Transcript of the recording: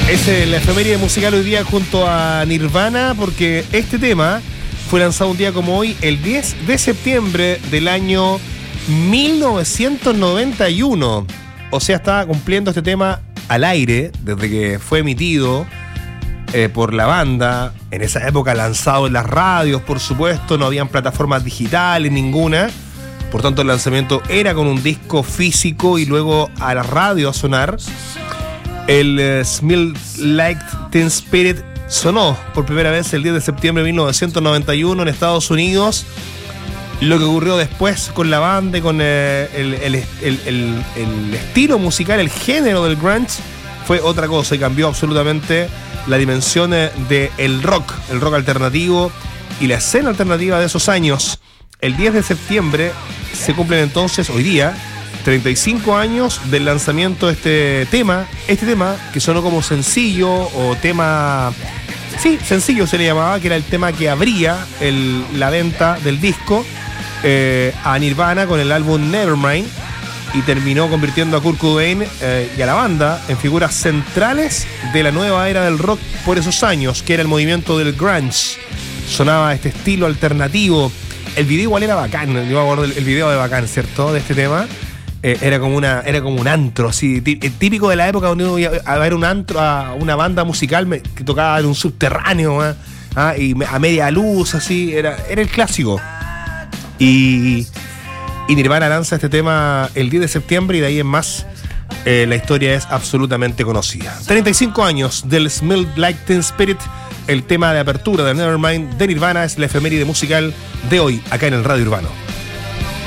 Es la efeméride musical hoy día junto a Nirvana, porque este tema fue lanzado un día como hoy, el 10 de septiembre del año 1991. O sea, estaba cumpliendo este tema al aire desde que fue emitido por la banda. En esa época lanzado en las radios, por supuesto, no habían plataformas digitales ninguna. Por tanto, el lanzamiento era con un disco físico y luego a la radio a sonar. El Smells Like Teen Spirit sonó por primera vez el 10 de septiembre de 1991 en Estados Unidos. Lo que ocurrió después con la banda y con el estilo musical, el género del grunge, fue otra cosa y cambió absolutamente la dimensión del rock, el rock alternativo y la escena alternativa de esos años. El 10 de septiembre se cumplen entonces, hoy día, 35 años del lanzamiento de este tema que sonó como sencillo o tema... Sí, sencillo se le llamaba, que era el tema que abría la venta del disco a Nirvana con el álbum Nevermind, y terminó convirtiendo a Kurt Cobain y a la banda en figuras centrales de la nueva era del rock por esos años, que era el movimiento del grunge. Sonaba este estilo alternativo. El video igual era bacán, yo me acuerdo el video de bacán, ¿cierto? De este tema. Era como un antro, así, típico de la época donde uno iba a ver un antro, a una banda musical que tocaba en un subterráneo, y a media luz, así, era el clásico. Y Nirvana lanza este tema el 10 de septiembre y de ahí en más la historia es absolutamente conocida. 35 años del Smell Like Teen Spirit, el tema de apertura de Nevermind de Nirvana, es la efeméride musical de hoy acá en el Radio Urbano.